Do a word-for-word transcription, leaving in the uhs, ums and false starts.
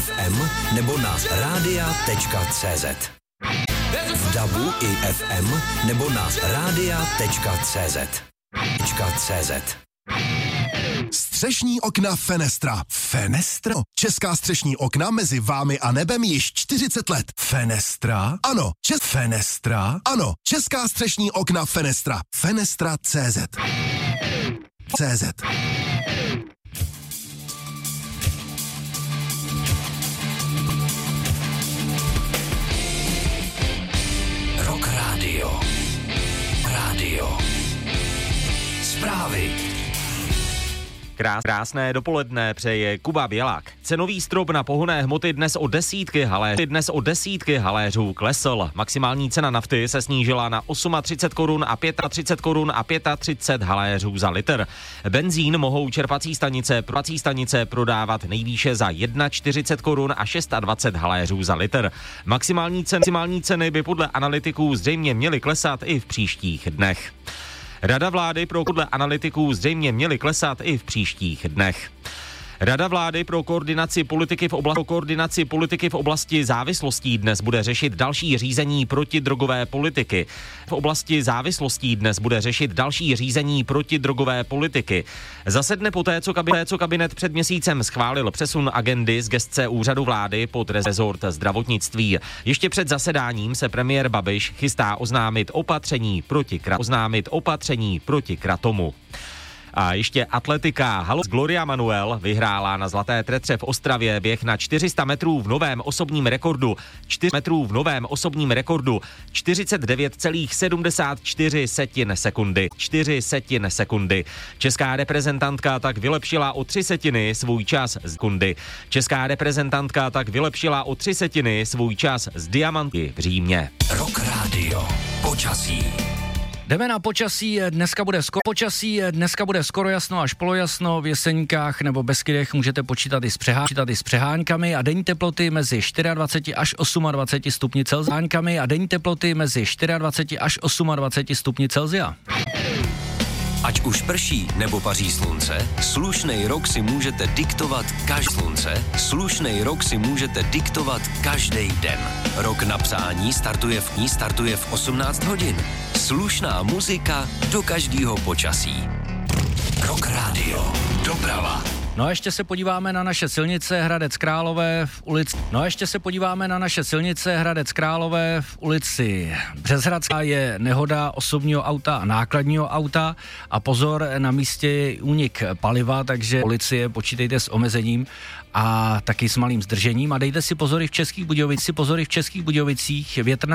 ef em nebo na radia tečka cé zet. V dabu i ef em nebo na radia tečka cé zet. .cz. Střešní okna Fenestra. Fenestro? Česká střešní okna mezi vámi a nebem již čtyřicet let. Fenestra? Ano. Čes... Fenestra? Ano. Česká střešní okna Fenestra. Fenestra tečka cé zet. cé zet. Rock Radio. Radio. Zprávy. Krás, krásné dopoledne přeje Kuba Bělák. Cenový strop na pohonné hmoty dnes o desítky haléřů, dnes o desítky haléřů klesl. Maximální cena nafty se snížila na třicet osm korun a třicet pět korun a třicet pět haléřů za litr. Benzín mohou čerpací stanice, čerpací stanice prodávat nejvýše za čtyřicet jedna korun a dvacet šest haléřů za litr. Maximální ceny, maximální ceny by podle analytiků zřejmě měly klesat i v příštích dnech. Rada vlády pro podle analytiků zřejmě měly klesat i v příštích dnech. Rada vlády pro koordinaci politiky v oblasti, koordinaci politiky v oblasti závislostí dnes bude řešit další řízení protidrogové politiky. V oblasti závislostí dnes bude řešit další řízení protidrogové politiky. Zasedne poté, co kabinet, co kabinet před měsícem schválil přesun agendy z gesce úřadu vlády pod rezort zdravotnictví. Ještě před zasedáním se premiér Babiš chystá oznámit opatření proti, oznámit opatření proti kratomu. A ještě atletika. Halos Gloria Manuel vyhrála na Zlaté Tretře v Ostravě běh na čtyři sta metrů v novém osobním rekordu. čtyři metrů v novém osobním rekordu. čtyřicet devět celá sedmdesát čtyři setin sekundy. čtyři setin sekundy. Česká reprezentantka tak vylepšila o tři setiny svůj čas z sekundy. Česká reprezentantka tak vylepšila o tři setiny svůj čas z diamanty v Římě. Rock Radio. Počasí. Jdeme na počasí, dneska bude skoro počasí, dneska bude skoro jasno až polojasno, v Jeseníkách nebo Beskydech můžete počítat i s, přehá, počítat i s přeháňkami a denní teploty mezi dvacet čtyři až dvacet osm stupni Celsia a denní teploty mezi dvacet čtyři až dvacet osm stupni Celsia. Ať už prší nebo paří slunce, slušnej rok si můžete diktovat každý slunce, slušnej rok si můžete diktovat každý den. Rok na psání startuje v ní startuje v osmnáct hodin. Slušná muzika do každého počasí. Rock Radio. Doprava. No a ještě se podíváme na naše silnice Hradec Králové v ulici. No a ještě se podíváme na naše silnice Hradec Králové v ulici Březhradská je nehoda osobního auta a nákladního auta a pozor, na místě je únik paliva, takže policie počítejte s omezením a taky s malým zdržením a dejte si pozory v Českých Budějovicích, pozory v Českých Budějovicích, větrná